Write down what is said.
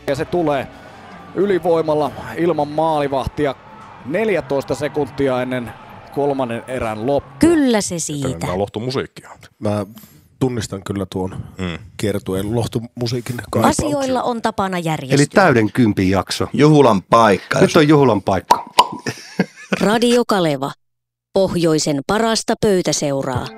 Ja se tulee ylivoimalla ilman maalivahtia 14 sekuntia ennen kolmannen erän loppu. Kyllä se siitä. Tämä on lohtumusiikkia. Mä tunnistan kyllä tuon kiertueen lohtumusiikin kaipauksen. Asioilla on tapana järjestyä. Eli täyden kympin jakso. Juhulan paikka. Nyt on juhulan paikka. Radio Kaleva. Pohjoisen parasta pöytäseuraa.